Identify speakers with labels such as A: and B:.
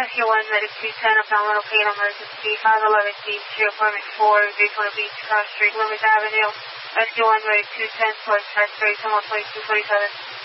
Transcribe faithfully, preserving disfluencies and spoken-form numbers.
A: Rescue one, medic two ten, abdominal pain, emergency, five eleven D, three appointment four, Daytona Beach, Cross Street, Loomis Avenue. Rescue one, medic two ten, select track thirty, someone twenty-two forty-seven.